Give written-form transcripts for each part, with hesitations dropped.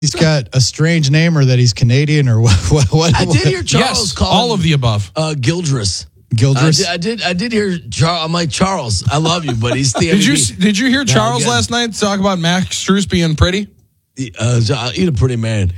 he's got a strange name or that he's Canadian or what? I did hear Charles call all of the above. Gildress. Gildress? I did hear Charles. I'm like, Charles, I love you, but he's the MVP. Did you hear Charles last night talk about Max Strus being pretty? He's a pretty man.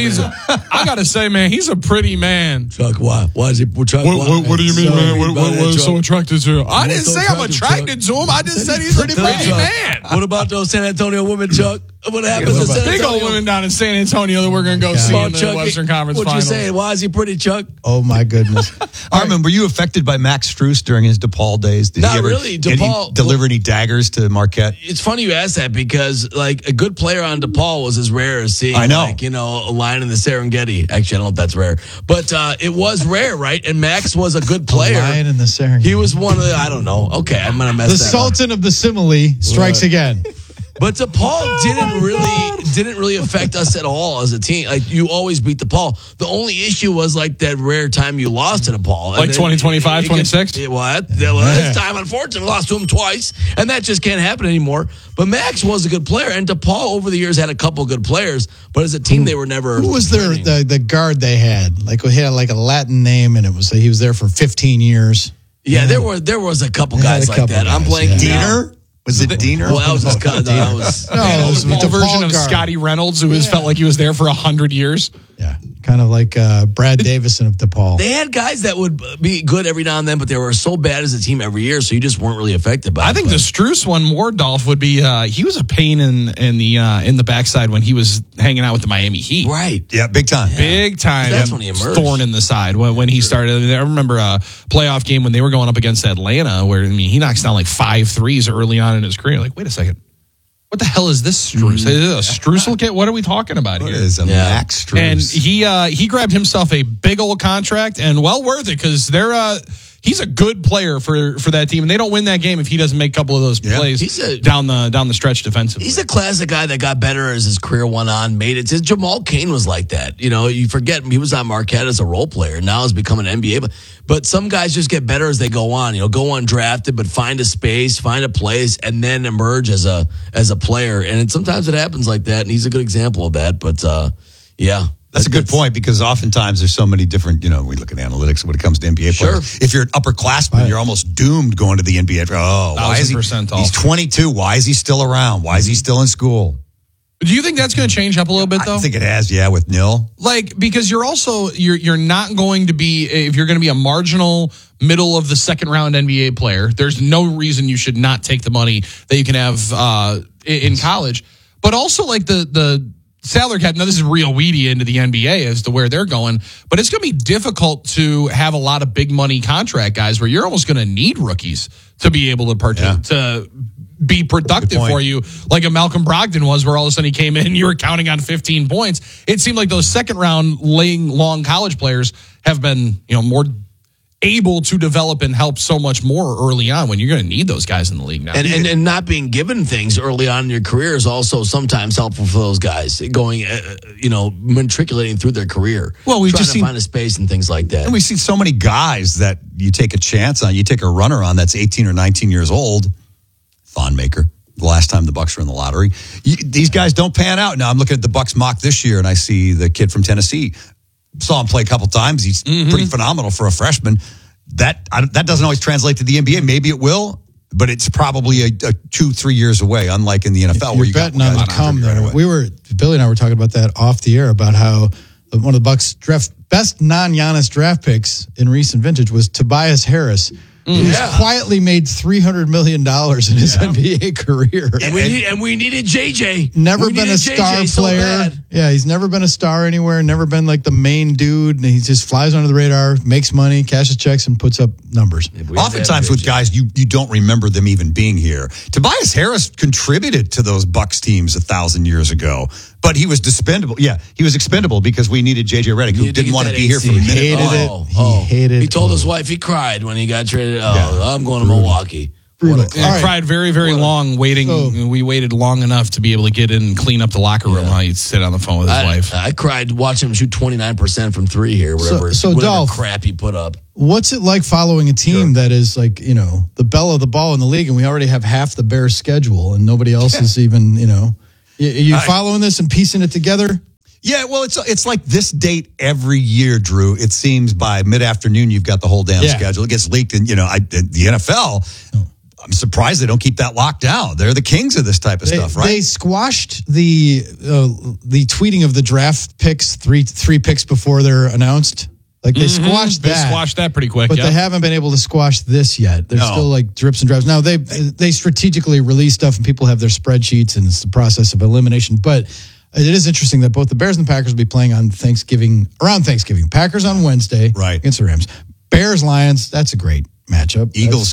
I gotta say, man, he's a pretty man. Chuck, why? Why is he? Chuck, what do you mean, man? What is so attracted to him? I didn't so say I'm attracted, attracted to him. I just said he's a pretty man. What about those San Antonio women, Chuck? What happens to San Big Antonio? old women down in San Antonio that we're going to go see in the Western Conference Finals. What you Finals. saying? Why is he pretty, Chuck? Oh, my goodness. Armin, were you affected by Max Strus during his DePaul days? Did Not he ever really. DePaul deliver any daggers to Marquette? It's funny you ask that because, like, a good player on DePaul was as rare as seeing, I know. like, a line in the Serengeti. Actually, I don't know if that's rare. But it was rare, right? And Max was a good player. A lion in the Serengeti. He was one of the, I don't know. Okay, I'm going to mess the that up. Sultan of the Simile strikes again. But DePaul didn't really affect us at all as a team. Like, you always beat DePaul. The only issue was like that rare time you lost to DePaul. Like 2025, 26? This time, unfortunately, lost to him twice, and that just can't happen anymore. But Max was a good player, and DePaul over the years had a couple good players, but as a team, they were never. Who was the guard they had? Like, he had like a Latin name, and he was there for 15 years. Yeah, there was a couple guys like that. I'm blanking. Diener? Was it Diener? Well, that was his cousin. It was the version of Scotty Reynolds, who felt like he was there for 100 years. Yeah, kind of like Brad Davison of DePaul. They had guys that would be good every now and then, but they were so bad as a team every year, so you just weren't really affected by it. I think the Strus one more, Dolph, would be he was a pain in the backside when he was hanging out with the Miami Heat. Right. Yeah, big time. Big time. That's when he emerged. Thorn in the side when he started. I remember a playoff game when they were going up against Atlanta where, he knocks down like 5 threes early on in his career. Like, wait a second. What the hell is this Strus? Is it a Strusel kit? What are we talking about here? What is a Max Strus? And he grabbed himself a big old contract and well worth it because he's a good player for that team, and they don't win that game if he doesn't make a couple of those plays down the stretch defensively. He's a classic guy that got better as his career went on, made it. Jamal Cain was like that. You forget he was on Marquette as a role player. Now he's become an NBA. But some guys just get better as they go on. Go undrafted, but find a space, find a place, and then emerge as a player. And sometimes it happens like that, and he's a good example of that. But yeah. That's a good point because oftentimes there's so many different, we look at analytics when it comes to NBA players. If you're an upperclassman, you're almost doomed going to the NBA. Oh, why is he? He's 22. Why is he still around? Why is he still in school? Do you think that's going to change up a little bit, though? I think it has, with Nil. Like, because you're also, you're not going to be, if you're going to be a marginal middle of the second round NBA player, there's no reason you should not take the money that you can have in college. But also, like, the salary cap, now this is real weedy into the NBA as to where they're going, but it's going to be difficult to have a lot of big money contract guys where you're almost going to need rookies to be able to be productive for you, like a Malcolm Brogdon was, where all of a sudden he came in and you were counting on 15 points. It seemed like those second round long college players have been, more able to develop and help so much more early on when you're going to need those guys in the league now. And not being given things early on in your career is also sometimes helpful for those guys going, matriculating through their career. Well, we've trying just to seen find a space and things like that. And we see so many guys that you take a chance on, you take a runner on that's 18 or 19 years old. Thonmaker, the last time the Bucks were in the lottery. These guys don't pan out. Now I'm looking at the Bucks mock this year and I see the kid from Tennessee. Saw him play a couple times. He's pretty phenomenal for a freshman. That doesn't always translate to the NBA. Maybe it will, but it's probably a 2-3 years away, unlike in the NFL where you betting on the come. Billy and I were talking about that off the air about how one of the Bucks best non-Giannis draft picks in recent vintage was Tobias Harris. He's quietly made $300 million in his NBA career. And we needed JJ. Never been a star player. He's never been a star anywhere. Never been like the main dude. And he just flies under the radar, makes money, cashes checks, and puts up numbers. Oftentimes with guys, you don't remember them even being here. Tobias Harris contributed to those Bucks teams 1,000 years ago, but he was expendable. Yeah, he was expendable because we needed JJ Redick, who didn't want to be here for a minute. He hated it. He told his wife he cried when he got traded. I'm going to Milwaukee. I cried very, very long waiting. We waited long enough to be able to get in and clean up the locker room while he'd sit on the phone with his wife. I cried watching him shoot 29% from three here, whatever Dolph, crap he put up. What's it like following a team that is like, the belle of the ball in the league, and we already have half the Bears schedule and nobody else is even, you following this and piecing it together? Yeah, well, it's like this date every year, Drew. It seems by mid-afternoon you've got the whole damn schedule. It gets leaked, and the NFL. I'm surprised they don't keep that locked down. They're the kings of this type of stuff, right? They squashed the tweeting of the draft picks three picks before they're announced. Like they squashed that. They squashed that pretty quick, but they haven't been able to squash this yet. There's still like drips and drabs. Now they strategically release stuff, and people have their spreadsheets, and it's the process of elimination. But it is interesting that both the Bears and the Packers will be playing on around Thanksgiving. Packers on Wednesday, right, against the Rams. Bears Lions, that's a great matchup. Eagles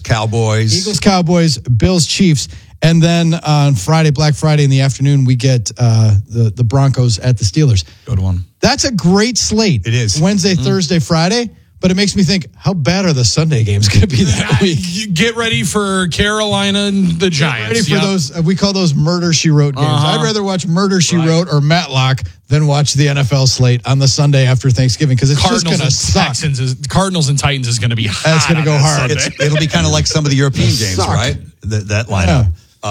Cowboys, Bills Chiefs. And then on Friday, Black Friday in the afternoon, we get the Broncos at the Steelers. Good one. That's a great slate. It is. Wednesday, Thursday, Friday. But it makes me think, how bad are the Sunday games going to be that week? You get ready for Carolina and the Giants. Get ready for those, we call those Murder, She Wrote games. I'd rather watch Murder, She Wrote or Matlock than watch the NFL slate on the Sunday after Thanksgiving, because it's just going to suck. Cardinals and Titans is going to be hot. That's going to go hard. It'll be kind of like some of the European games, right? That lineup. Yeah.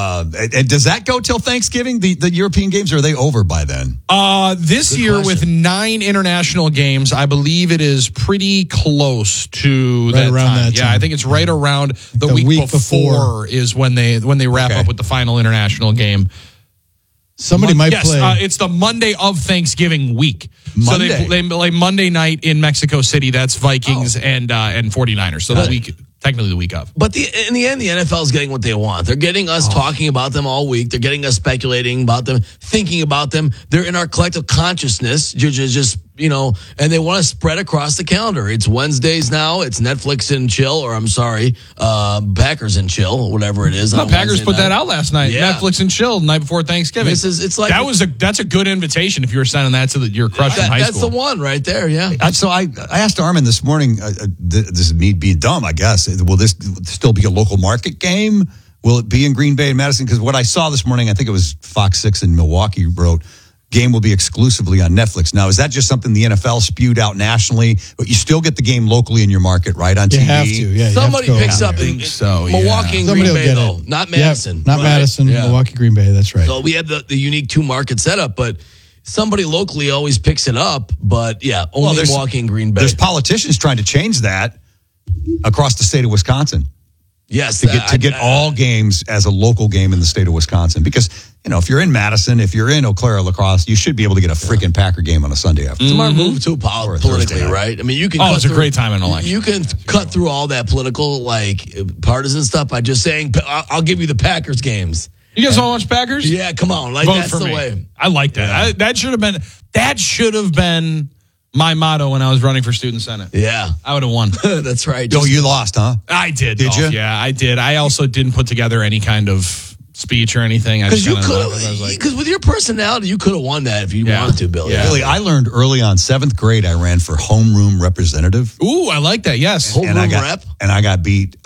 And does that go till Thanksgiving, the European games, or are they over by then? This year with 9 international games, I believe it is pretty close to right around time. that time. Yeah, I think it's right around the week before is when they wrap up with the final international game. Somebody might play. It's the Monday of Thanksgiving week. Monday. So they play Monday night in Mexico City. That's Vikings and 49ers. So the week, technically the week of. But in the end, the NFL is getting what they want. They're getting us talking about them all week. They're getting us speculating about them, thinking about them. They're in our collective consciousness, just and they want to spread across the calendar. It's Wednesdays now. It's Netflix and chill, or I'm sorry, Packers and chill, whatever it is. The Packers put that out last night. Yeah. Netflix and chill, the night before Thanksgiving. It's like that's a good invitation if you were sending that to your crush in high school. That's the one right there. Yeah. So I asked Armin this morning. This is me being dumb, I guess. Will this still be a local market game? Will it be in Green Bay and Madison? Because what I saw this morning, I think it was Fox 6 in Milwaukee wrote, game will be exclusively on Netflix. Now, is that just something the NFL spewed out nationally? But you still get the game locally in your market, right, on TV? You have to, yeah. Somebody picks up in Milwaukee and Green Bay, though. Not Madison. Not Madison, Milwaukee, Green Bay. That's right. So we have the unique 2-market setup, but somebody locally always picks it up. But, only Milwaukee and Green Bay. There's politicians trying to change that across the state of Wisconsin. Yes. To get all games as a local game in the state of Wisconsin. Because, if you're in Madison, if you're in Eau Claire, La Crosse, you should be able to get a freaking Packer game on a Sunday afternoon. It's a smart move, too, politically, right? I mean, you can it's a great time in election. You can cut through all that political, partisan stuff by just saying, I'll give you the Packers games. You guys want to watch Packers? Yeah, come on. Vote That's for the me. way. I like that. Yeah. That should have been my motto when I was running for student senate. Yeah. I would have won. That's right. You lost, huh? I did. Did you? Yeah, I did. I also didn't put together any kind of speech or anything. Because with your personality, you could have won that if you wanted to, Billy. Yeah. Billy, I learned early on, 7th grade, I ran for homeroom representative. Ooh, I like that. Yes. Homeroom rep. And I got beat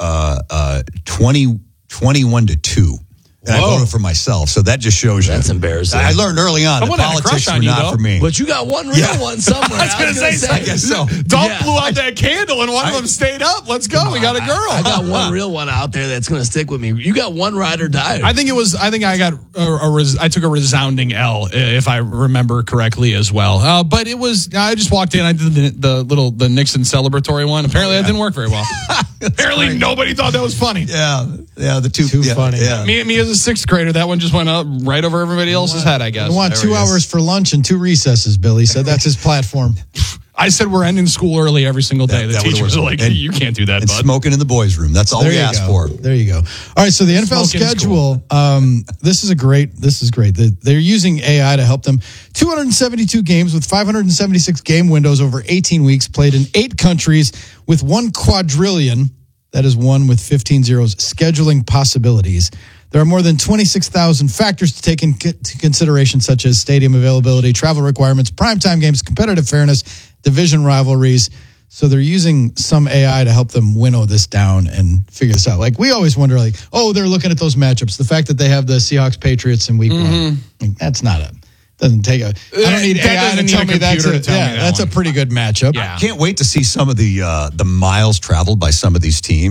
21-2. And I voted for myself, so that just shows you. That's embarrassing. I learned early on that politics were not for me. But you got one real one somewhere. I was going to say, I guess so. Don't blew out that candle and one of them stayed up. Let's go. We got a girl. I got one real one out there that's going to stick with me. You got one ride or die. I think I got I took a resounding L, if I remember correctly as well. But it was, I just walked in. I did the Nixon celebratory one. Apparently that didn't work very well. Apparently nobody thought that was funny. Yeah, the too funny. Yeah. Me as a 6th grader, that one just went up right over everybody else's head, I guess. I want 2 hours for lunch and 2 recesses, Billy said. That's his platform. I said we're ending school early every single day. The teachers are like, you can't do that, and bud. Smoking in the boys' room. That's all we asked for. There you go. All right, so the NFL schedule, this is great. They're using AI to help them. 272 games with 576 game windows over 18 weeks, played in 8 countries with 1 quadrillion, that is 1 with 15 zeros, scheduling possibilities. There are more than 26,000 factors to take into consideration, such as stadium availability, travel requirements, primetime games, competitive fairness, division rivalries. So they're using some AI to help them winnow this down and figure this out. Like, we always wonder, they're looking at those matchups. The fact that they have the Seahawks-Patriots in week 1, that's not doesn't take I don't need AI to tell me that's a pretty good matchup. Yeah. I can't wait to see some of the miles traveled by some of these teams.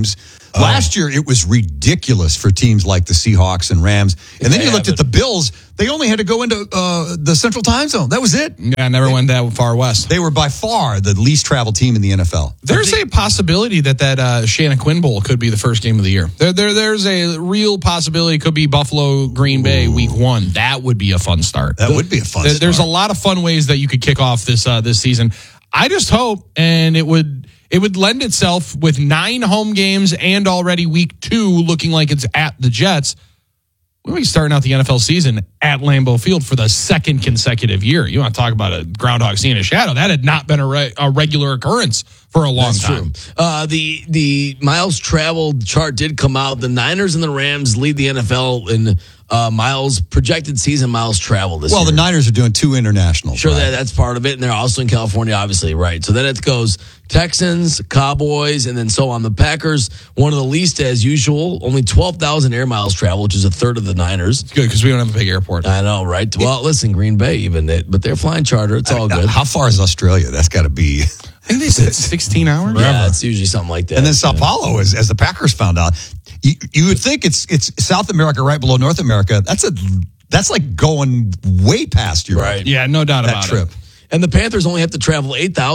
Last year, it was ridiculous for teams like the Seahawks and Rams. And then you looked at the Bills. They only had to go into the Central Time Zone. That was it. Yeah, never went that far west. They were by far the least traveled team in the NFL. There's a possibility that Shannon Quinn Bowl could be the first game of the year. There's a real possibility it could be Buffalo Green Bay week 1. That would be a fun start. That would be a fun start. There's a lot of fun ways that you could kick off this season. I just hope, and it would lend itself with 9 home games and already week 2 looking like it's at the Jets. We'll be starting out the NFL season at Lambeau Field for the second consecutive year. You want to talk about a groundhog seeing a shadow? That had not been a regular occurrence for a long time. True. The miles traveled chart did come out. The Niners and the Rams lead the NFL in projected season miles traveled this year. Well, the Niners are doing 2 internationals. Sure, right? that's part of it, and they're also in California, obviously, right? So then it goes Texans, Cowboys, and then so on. The Packers, one of the least as usual, only 12,000 air miles traveled, which is a third of the Niners. It's good because we don't have a big airport. I know, right? Well, listen, Green Bay but they're flying charter. It's all good. How far is Australia? That's got to be... I think they said 16 hours. Yeah, it's usually something like that. And then Sao Paulo, as the Packers found out, you would think it's South America right below North America. That's like going way past your right. Yeah, no doubt that about trip. it. And the Panthers only have to travel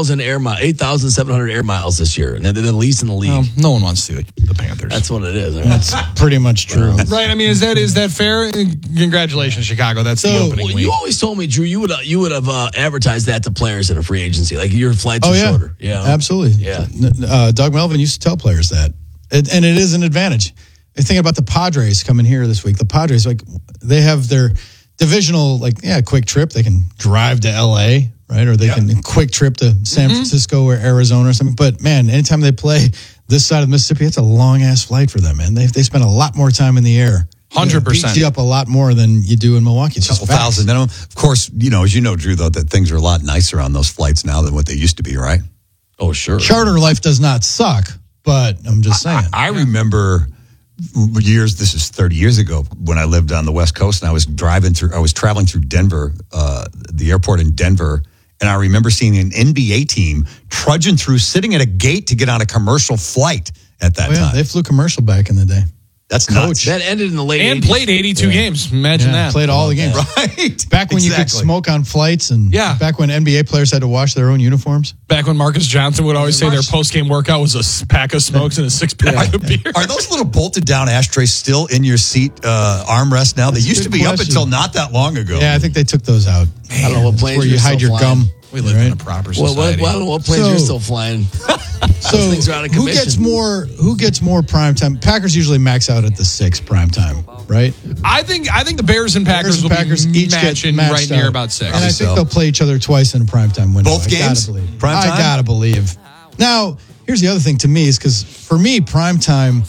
8,700 air miles this year, and they're the least in the league. Well, no one wants to see the Panthers. That's what it is. Right? That's pretty much true. Right. I mean, is that fair? Congratulations, Chicago. That's the opening week. You always told me, Drew, you would have advertised that to players in a free agency, like your flights are shorter. Yeah, absolutely. Yeah. Doug Melvin used to tell players that, and it is an advantage. Thinking about the Padres coming here this week. The Padres, they have their divisional, quick trip. They can drive to L.A., right? Or they can quick trip to San Francisco or Arizona or something. But, man, anytime they play this side of Mississippi, it's a long-ass flight for them, man. They spend a lot more time in the air. 100%. Beats you up a lot more than you do in Milwaukee. It's just thousand. Then, of course, as you know, Drew, though, that things are a lot nicer on those flights now than what they used to be, right? Oh, sure. Charter life does not suck, but I'm just saying. I remember this is 30 years ago when I lived on the West Coast and I was traveling through Denver, the airport in Denver. And I remember seeing an NBA team trudging through, sitting at a gate to get on a commercial flight at that time. They flew commercial back in the day. That's nuts. That ended in the late 80s. And played 82 games. Imagine that. Played all the games. Right. Back when you could smoke on flights and back when NBA players had to wash their own uniforms. Back when Marcus Johnson would always say their post-game workout was a pack of smokes and a 6-pack of beer. Are those little bolted down ashtrays still in your seat armrest now? They used to be up until not that long ago. Yeah, I think they took those out. I don't know what planes where you hide your gum. We live in a proper society. I don't know what planes you're still flying. So things are out of commission. Who gets more prime time? Packers usually max out at the 6 prime time, right? I think the Bears and Packers will be each matching get right near about 6. And I think they'll play each other twice in a prime time window. Both games? Prime time? I gotta believe. Now, here's the other thing to me is because for me, prime time,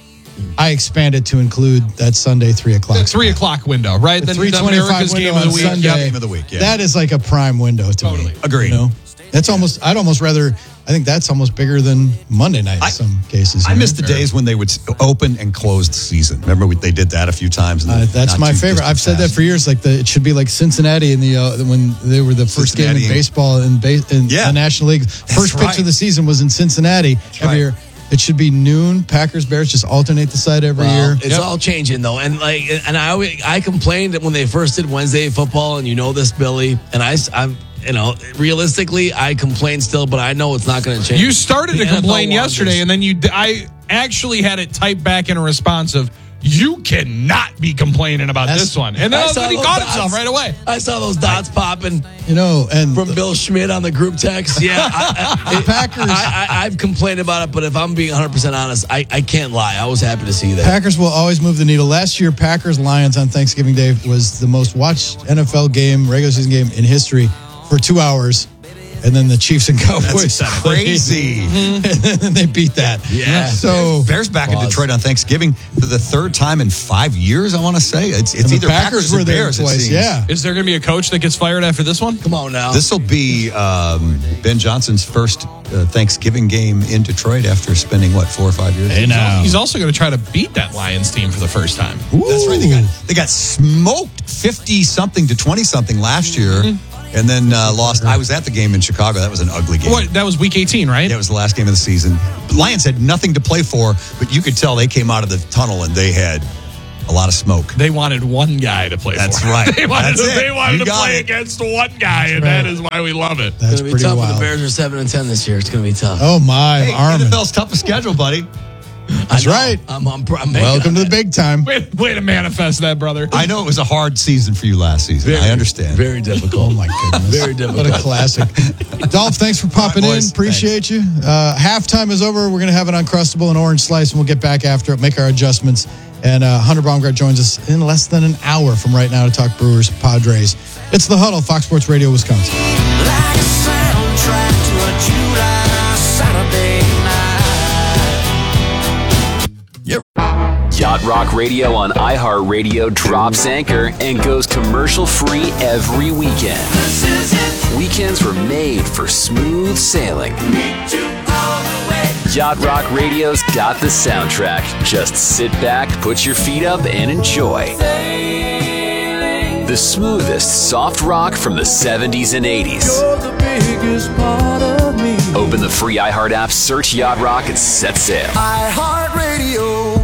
I expanded to include that Sunday 3 o'clock. The 3 o'clock window, right? The 3:25 game of the week. Sunday, game of the week. Yeah. That is like a prime window to me. Agreed. I'd almost rather. I think that's almost bigger than Monday night in some cases. I miss the days when they would open and close the season. Remember they did that a few times. That's my favorite. I've said that for years. It should be like Cincinnati in the when they were the first game in baseball in the National League. First pitch of the season was in Cincinnati every year. It should be noon. Packers, Bears just alternate the side every year. It's all changing though, and I complained when they first did Wednesday football, and this, Billy, and I'm. Realistically, I complain still, but I know it's not going to change. You started to complain yesterday, and then I actually had it typed back in a response of, you cannot be complaining about this one. And then he caught himself right away. I saw those dots popping. And from Bill Schmidt on the group text. Yeah. Packers. I've complained about it, but if I'm being 100% honest, I can't lie. I was happy to see that. Packers will always move the needle. Last year, Packers-Lions on Thanksgiving Day was the most watched NFL game, regular season game in history for 2 hours. And then the Chiefs and Cowboys. That's crazy. And then they beat that. Yeah. So Bears back in Detroit on Thanksgiving for the 3rd time in 5 years, I want to say. It's either Packers or Bears. Twice, yeah. Is there going to be a coach that gets fired after this one? Come on now. This will be Ben Johnson's first Thanksgiving game in Detroit after spending, 4 or 5 years? Hey, now. He's also going to try to beat that Lions team for the first time. That's right. They got smoked 50-something to 20-something last year. and then lost. I was at the game in Chicago. That was an ugly game. What? That was week 18, right? Yeah, it was the last game of the season. The Lions had nothing to play for, but you could tell they came out of the tunnel and they had a lot of smoke. They wanted one guy to play That's for. right. They wanted That's to play it. against one guy, and that is why we love it. That's It's going to be pretty tough when wild. the Bears are 7-10 this year. It's going to be tough. Oh my, Hey, Armin. NFL's toughest schedule, buddy. That's right. I'm making Welcome to on the that. big time. Way to manifest that, brother. I know it was a hard season for you last season. I understand. Very difficult. Oh my goodness. Very difficult. What a classic. Dolph, thanks for popping All right, in. boys. Appreciate you. Halftime is over. We're going to have an Uncrustable and orange slice, and we'll get back after it, make our adjustments. And Hunter Baumgart joins us in less than an hour from right now to talk Brewers, Padres. It's The Huddle, Fox Sports Radio, Wisconsin. Like a soundtrack to a July Saturday night. Yacht Rock Radio on iHeartRadio drops anchor and goes commercial-free every weekend. This is it. Weekends were made for smooth sailing. Need you all the way. Yacht Rock Radio's got the soundtrack. Just sit back, put your feet up, and enjoy. Sailing. The smoothest soft rock from the 70s and 80s. You're the biggest part of me. Open the free iHeart app, search Yacht Rock, and set sail. iHeartRadio.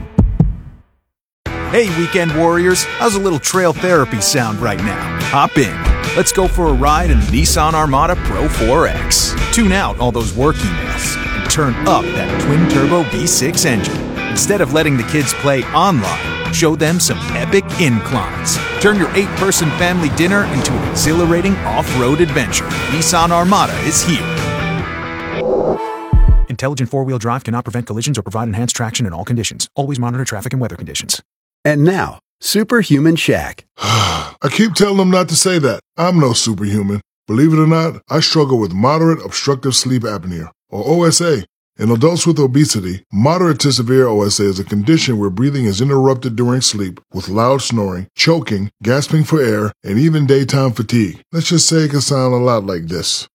Hey, Weekend Warriors, how's a little trail therapy sound right now? Hop in. Let's go for a ride in the Nissan Armada Pro 4X. Tune out all those work emails and turn up that twin-turbo V6 engine. Instead of letting the kids play online, show them some epic inclines. Turn your 8-person family dinner into an exhilarating off-road adventure. Nissan Armada is here. Intelligent four-wheel drive cannot prevent collisions or provide enhanced traction in all conditions. Always monitor traffic and weather conditions. And now, Superhuman Shaq. I keep telling them not to say that. I'm no superhuman. Believe it or not, I struggle with moderate obstructive sleep apnea, or OSA. In adults with obesity, moderate to severe OSA is a condition where breathing is interrupted during sleep with loud snoring, choking, gasping for air, and even daytime fatigue. Let's just say it can sound a lot like this.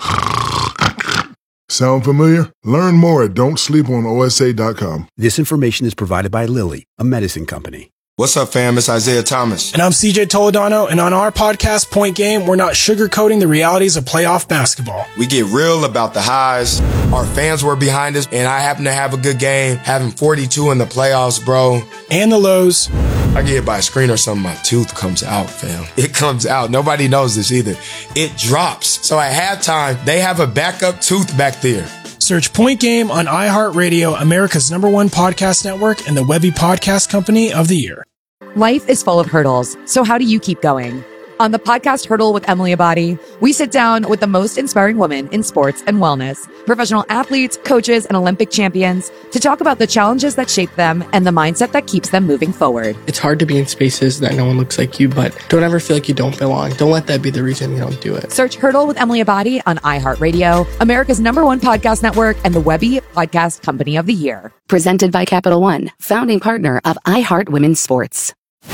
Sound familiar? Learn more at don'tsleeponosa.com. This information is provided by Lilly, a medicine company. What's up, fam? It's Isaiah Thomas. And I'm CJ Toledano, and on our podcast, Point Game, we're not sugarcoating the realities of playoff basketball. We get real about the highs. Our fans were behind us, and I happen to have a good game, having 42 in the playoffs, bro. And the lows. I get hit by a screen or something, my tooth comes out, fam. It comes out. Nobody knows this either. It drops. So at halftime, they have a backup tooth back there. Search Point Game on iHeartRadio, America's #1 podcast network, and the Webby Podcast Company of the Year. Life is full of hurdles, so how do you keep going? On the podcast Hurdle with Emily Abadi, we sit down with the most inspiring women in sports and wellness, professional athletes, coaches, and Olympic champions to talk about the challenges that shape them and the mindset that keeps them moving forward. It's hard to be in spaces that no one looks like you, but don't ever feel like you don't belong. Don't let that be the reason you don't do it. Search Hurdle with Emily Abadi on iHeartRadio, America's #1 podcast network, and the Webby Podcast Company of the Year. Presented by Capital One, founding partner of iHeart Women's Sports.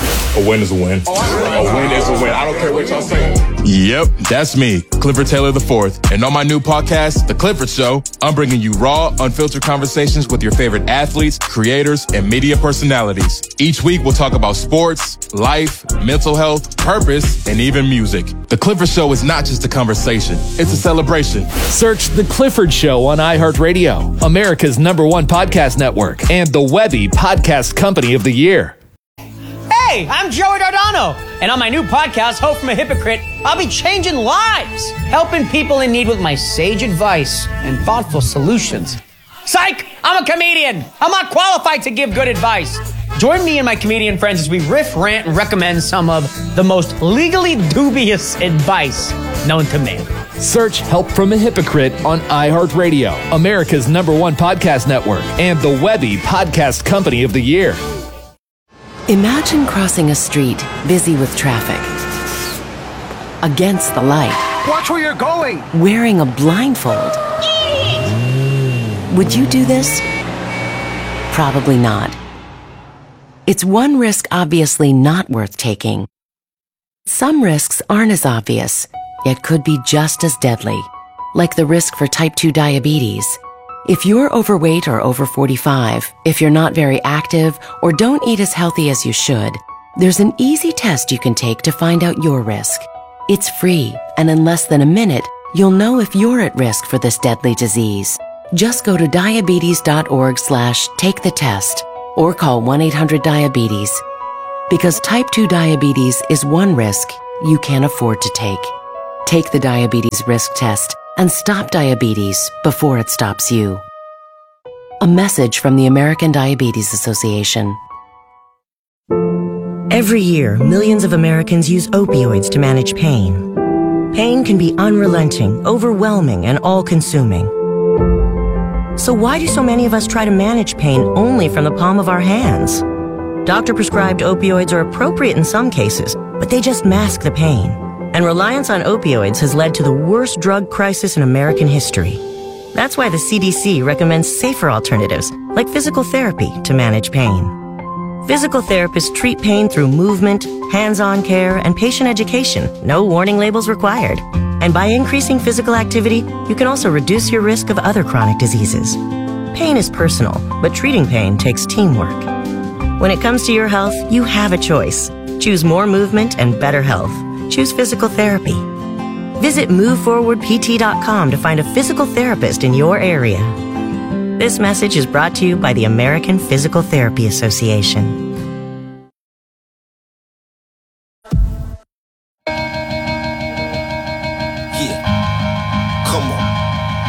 A win is a win. A win is a win. I don't care what y'all say. Yep, that's me, Clifford Taylor IV. And on my new podcast, The Clifford Show, I'm bringing you raw, unfiltered conversations with your favorite athletes, creators, and media personalities. Each week, we'll talk about sports, life, mental health, purpose, and even music. The Clifford Show is not just a conversation, it's a celebration. Search The Clifford Show on iHeartRadio, America's #1 podcast network, and the Webby Podcast Company of the Year. Hey, I'm Joey Dardano, and on my new podcast, Hope from a Hypocrite, I'll be changing lives, helping people in need with my sage advice and thoughtful solutions. Psych! I'm a comedian. I'm not qualified to give good advice. Join me and my comedian friends as we riff, rant, and recommend some of the most legally dubious advice known to man. Search Help from a Hypocrite on iHeartRadio, America's #1 podcast network, and the Webby Podcast Company of the Year. Imagine crossing a street busy with traffic. Against the light. Watch where you're going. Wearing a blindfold. Would you do this? Probably not. It's one risk obviously not worth taking. Some risks aren't as obvious, yet could be just as deadly, like the risk for type 2 diabetes. If you're overweight or over 45, if you're not very active, or don't eat as healthy as you should, there's an easy test you can take to find out your risk. It's free, and in less than a minute, you'll know if you're at risk for this deadly disease. Just go to diabetes.org/take the test or call 1-800-DIABETES. Because type 2 diabetes is one risk you can't afford to take. Take the diabetes risk test and stop diabetes before it stops you. A message from the American Diabetes Association. Every year, millions of Americans use opioids to manage pain. Pain can be unrelenting, overwhelming, and all-consuming. So why do so many of us try to manage pain only from the palm of our hands? Doctor-prescribed opioids are appropriate in some cases, but they just mask the pain. And reliance on opioids has led to the worst drug crisis in American history. That's why the CDC recommends safer alternatives, like physical therapy, to manage pain. Physical therapists treat pain through movement, hands-on care, and patient education. No warning labels required. And by increasing physical activity, you can also reduce your risk of other chronic diseases. Pain is personal, but treating pain takes teamwork. When it comes to your health, you have a choice. Choose more movement and better health. Choose physical therapy. Visit moveforwardpt.com to find a physical therapist in your area. This message is brought to you by the American Physical Therapy Association.